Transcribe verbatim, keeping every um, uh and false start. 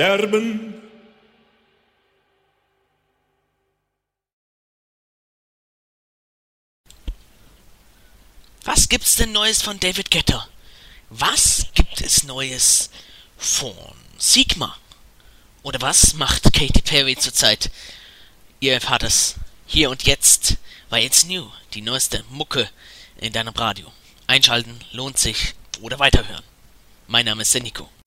Erben. Was gibt's denn Neues von David Guetta? Was gibt es Neues von Sigma? Oder was macht Katy Perry zurzeit? Ihr erfahrt es hier und jetzt bei It's New, die neueste Mucke in deinem Radio. Einschalten lohnt sich oder weiterhören. Mein Name ist der Nico.